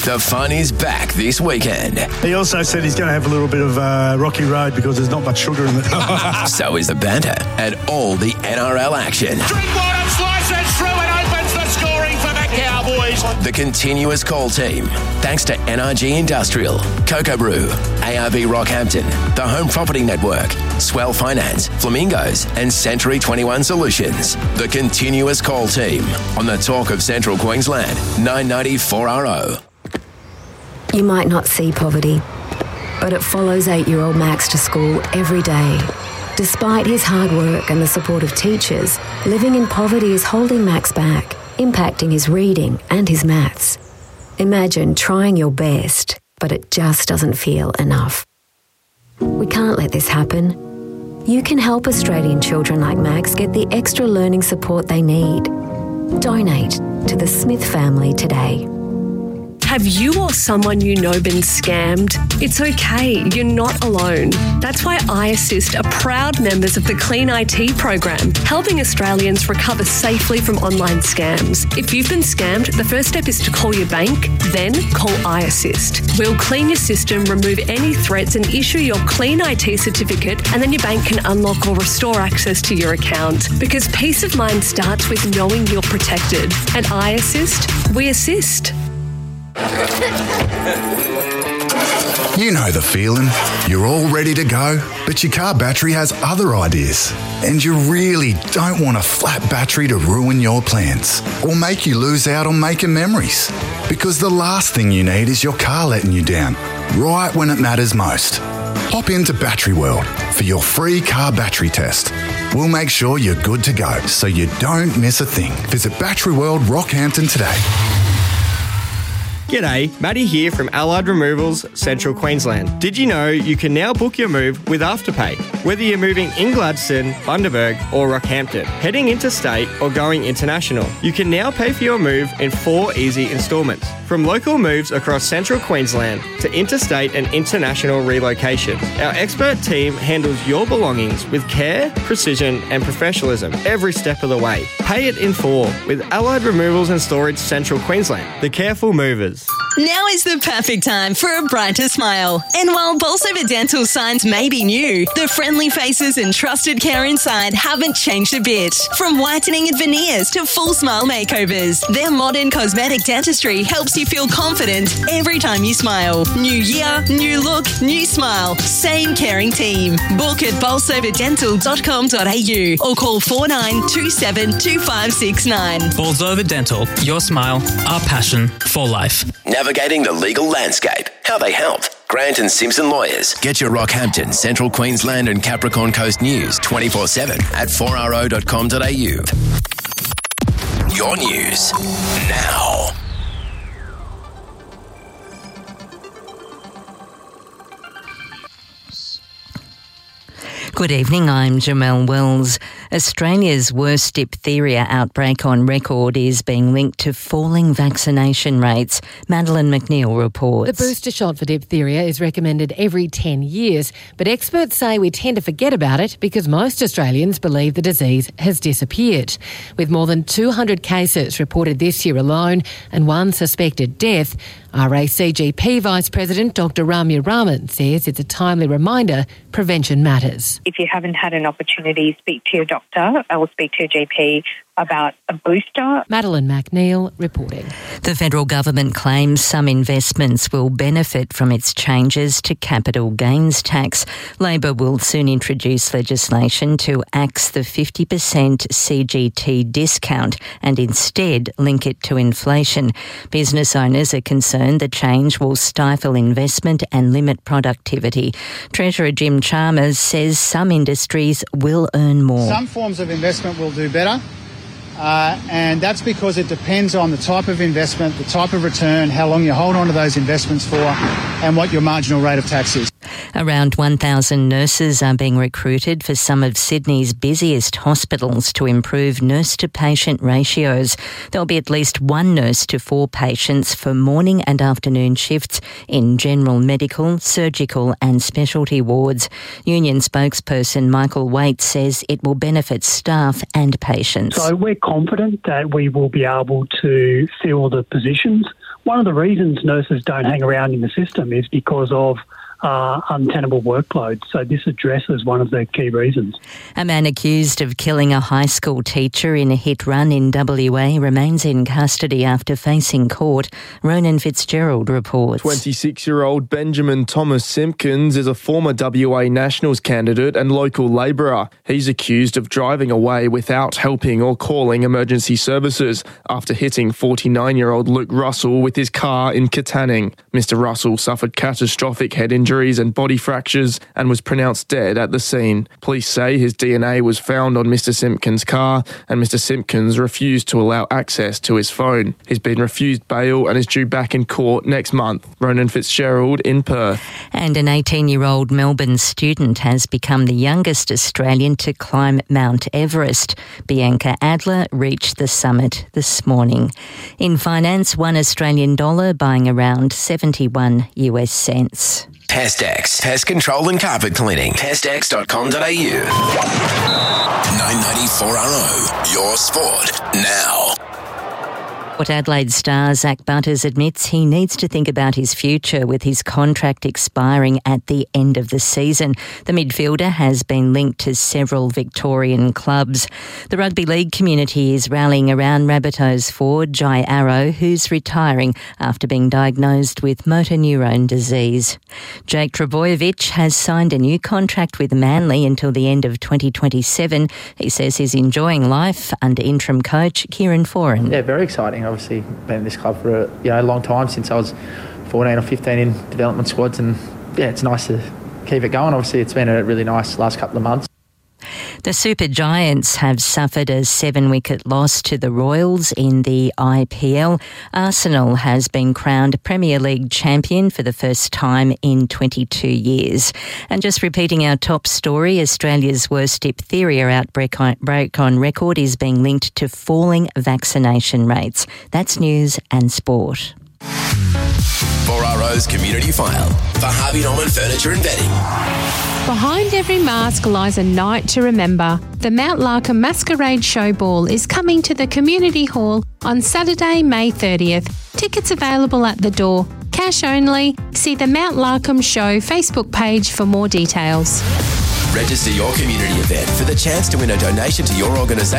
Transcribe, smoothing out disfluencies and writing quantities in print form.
The fun is back this weekend. He also said he's going to have a little bit of rocky road because there's not much sugar in it. So is the banter and all the NRL action. Drinkwater slices through and opens the scoring for the Cowboys. The continuous call team, thanks to NRG Industrial, Cocoa Brew, ARB Rockhampton, the Home Property Network, Swell Finance, Flamingos, and Century 21 Solutions. The continuous call team on the Talk of Central Queensland, 990 4RO. You might not see poverty, but it follows 8-year-old Max to school every day. Despite his hard work and the support of teachers, living in poverty is holding Max back, impacting his reading and his maths. Imagine trying your best, but it just doesn't feel enough. We can't let this happen. You can help Australian children like Max get the extra learning support they need. Donate to the Smith family today. Have you or someone you know been scammed? It's okay, you're not alone. That's why iAssist are proud members of the Clean IT program, helping Australians recover safely from online scams. If you've been scammed, the first step is to call your bank, then call iAssist. We'll clean your system, remove any threats and issue your Clean IT certificate, and then your bank can unlock or restore access to your account. Because peace of mind starts with knowing you're protected. At iAssist, we assist. You know the feeling. You're all ready to go, but your car battery has other ideas. And you really don't want a flat battery to ruin your plans or make you lose out on making memories. Because the last thing you need is your car letting you down, right when it matters most. Hop into Battery World for your free car battery test. We'll make sure you're good to go so you don't miss a thing. Visit Battery World Rockhampton today. G'day, Matty here from Allied Removals, Central Queensland. Did you know you can now book your move with Afterpay? Whether you're moving in Gladstone, Bundaberg or Rockhampton, heading interstate or going international, you can now pay for your move in 4 easy instalments. From local moves across Central Queensland to interstate and international relocation, our expert team handles your belongings with care, precision and professionalism every step of the way. Pay it in 4 with Allied Removals and Storage Central Queensland, the careful movers. Now is the perfect time for a brighter smile. And while Bolsover Dental signs may be new, the friendly faces and trusted care inside haven't changed a bit. From whitening and veneers to full smile makeovers, their modern cosmetic dentistry helps you feel confident every time you smile. New year, new look, new smile. Same caring team. Book at bolsoverdental.com.au or call 4927 2569. Bolsover Dental. Your smile, our passion for life. Navigating the legal landscape. How they help. Grant and Simpson Lawyers. Get your Rockhampton, Central Queensland and Capricorn Coast news 24/7 at 4ro.com.au. Your news now. Good evening, I'm Jamelle Wells. Australia's worst diphtheria outbreak on record is being linked to falling vaccination rates. Madeleine McNeil reports. The booster shot for diphtheria is recommended every 10 years, but experts say we tend to forget about it because most Australians believe the disease has disappeared. With more than 200 cases reported this year alone and one suspected death, RACGP Vice President Dr Ramya Raman says it's a timely reminder prevention matters. If you haven't had an opportunity, speak to your doctor or speak to your GP about a booster. Madeleine McNeil reporting. The federal government claims some investments will benefit from its changes to capital gains tax. Labor will soon introduce legislation to axe the 50% CGT discount and instead link it to inflation. Business owners are concerned the change will stifle investment and limit productivity. Treasurer Jim Chalmers says some industries will earn more. Some forms of investment will do better. And that's because it depends on the type of investment, the type of return, how long you hold on to those investments for, and what your marginal rate of tax is. Around 1,000 nurses are being recruited for some of Sydney's busiest hospitals to improve nurse-to-patient ratios. There'll be at least one nurse to 4 patients for morning and afternoon shifts in general medical, surgical and specialty wards. Union spokesperson Michael Waite says it will benefit staff and patients. So we're confident that we will be able to fill the positions. One of the reasons nurses don't hang around in the system is because of untenable workload. So this addresses one of the key reasons. A man accused of killing a high school teacher in a hit run in WA remains in custody after facing court. Ronan Fitzgerald reports. 26-year-old Benjamin Thomas Simpkins is a former WA Nationals candidate and local labourer. He's accused of driving away without helping or calling emergency services after hitting 49-year-old Luke Russell with his car in Katanning. Mr. Russell suffered catastrophic head injuries and body fractures and was pronounced dead at the scene. Police say his DNA was found on Mr. Simpkins' car and Mr. Simpkins refused to allow access to his phone. He's been refused bail and is due back in court next month. Ronan Fitzgerald in Perth. And an 18-year-old Melbourne student has become the youngest Australian to climb Mount Everest. Bianca Adler reached the summit this morning. In finance, $1 Australian buying around 71 US cents. PestX, pest control and carpet cleaning. PestX.com.au. 994RO, your sport now. Port Adelaide star Zach Butters admits he needs to think about his future with his contract expiring at the end of the season. The midfielder has been linked to several Victorian clubs. The rugby league community is rallying around Rabbitohs forward Jai Arrow, who's retiring after being diagnosed with motor neurone disease. Jake Trbojevic has signed a new contract with Manly until the end of 2027. He says he's enjoying life under interim coach Kieran Foran. Yeah, very exciting. Obviously, been in this club for a long time, since I was 14 or 15 in development squads, and yeah, it's nice to keep it going. Obviously, it's been a really nice last couple of months. The Super Giants have suffered a 7-wicket loss to the Royals in the IPL. Arsenal has been crowned Premier League champion for the first time in 22 years. And just repeating our top story, Australia's worst diphtheria outbreak on record is being linked to falling vaccination rates. That's news and sport. 4RO's Community File for Harvey Norman Furniture and Bedding. Behind every mask lies a night to remember. The Mount Larcombe Masquerade Show Ball is coming to the Community Hall on Saturday, May 30th. Tickets available at the door. Cash only. See the Mount Larcombe Show Facebook page for more details. Register your community event for the chance to win a donation to your organisation